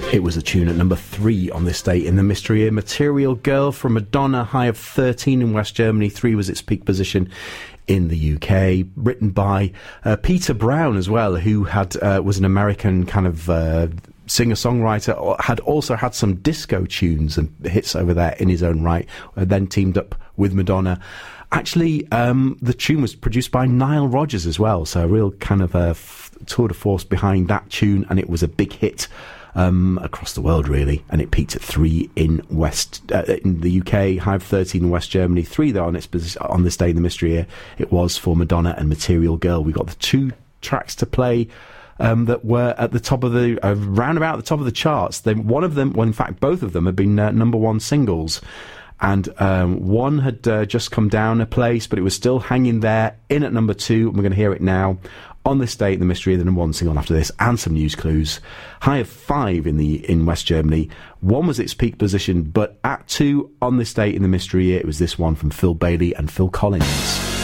It was a tune at number 3 on this day in the Mystery Year. Material Girl from Madonna, high of 13 in West Germany. 3 was its peak position in the UK. Written by Peter Brown as well, who was an American kind of singer-songwriter, had also had some disco tunes and hits over there in his own right, then teamed up with Madonna. Actually, the tune was produced by Nile Rodgers as well, so a real kind of a tour de force behind that tune, and it was a big hit across the world, really, and it peaked at 3 in the UK, high of 13 in West Germany, 3 though on this day in the Mystery Year. It was for Madonna and Material Girl. We got the 2 tracks to play that were at the top of the round about the top of the charts. One of them, well, in fact, both of them had been number 1 singles. And one had just come down a place, but it was still hanging there in at number 2. And we're going to hear it now on this day in the Mystery Year, the number 1 single after this, and some news clues. High of 5 in West Germany. 1 was its peak position, but at 2 on this day in the Mystery Year, it was this one from Phil Bailey and Phil Collins.